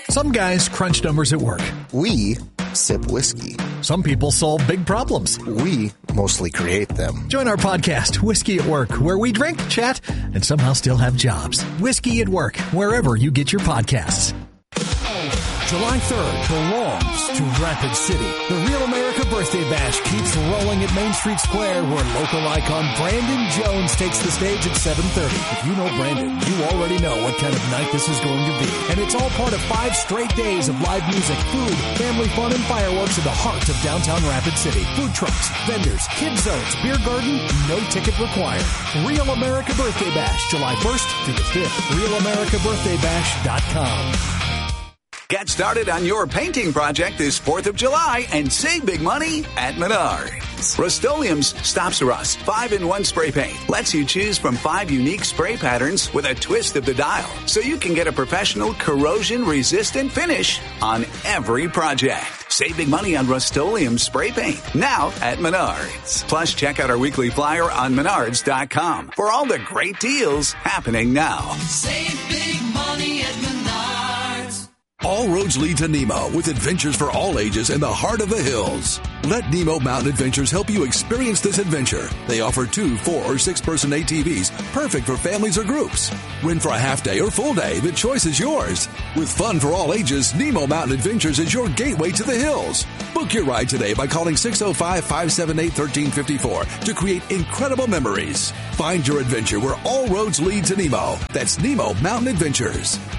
Some guys crunch numbers at work. We sip whiskey. Some people solve big problems. We mostly create them. Join our podcast, Whiskey at Work, where we drink, chat, and somehow still have jobs. Whiskey at Work, wherever you get your podcasts. July 3rd belongs to Rapid City. The Real America Birthday Bash keeps rolling at Main Street Square, where local icon Brandon Jones takes the stage at 7:30. If you know Brandon, you already know what kind of night this is going to be. And it's all part of 5 straight days of live music, food, family fun, and fireworks in the heart of downtown Rapid City. Food trucks, vendors, kids zones, beer garden, no ticket required. Real America Birthday Bash, July 1st through the 5th. RealAmericaBirthdayBash.com. Get started on your painting project this 4th of July and save big money at Menards. Rust-Oleum's Stops Rust 5-in-1 spray paint lets you choose from 5 unique spray patterns with a twist of the dial, so you can get a professional corrosion-resistant finish on every project. Save big money on Rust-Oleum spray paint now at Menards. Plus, check out our weekly flyer on Menards.com for all the great deals happening now. Save big money at Menards. All roads lead to Nemo, with adventures for all ages in the heart of the hills. Let Nemo Mountain Adventures help you experience this adventure. They offer 2, 4, or 6-person ATVs, perfect for families or groups. Rent for a half day or full day, the choice is yours. With fun for all ages, Nemo Mountain Adventures is your gateway to the hills. Book your ride today by calling 605-578-1354 to create incredible memories. Find your adventure where all roads lead to Nemo. That's Nemo Mountain Adventures.